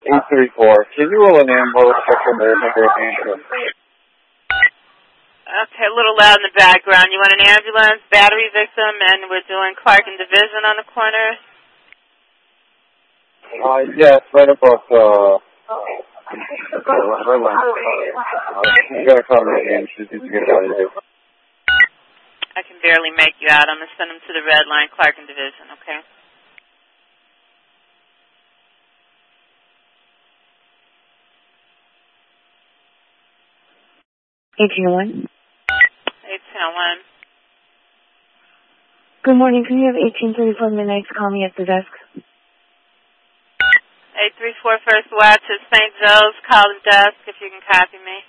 834. Can you roll an ambulance check on the number of insurance? Okay, a little loud in the background. You want an ambulance, battery victim, and we're doing Clark and Division on the corner? Yeah, it's right above red line. You gotta call me again. She needs to get out of here. I can barely make you out. I'm going to send him to the red line, Clark and Division, okay? (1801). 1801. Good morning. Can you have 1834 midnight call me at the desk? 834 First Watch at St. Joe's. Call the desk if you can copy me.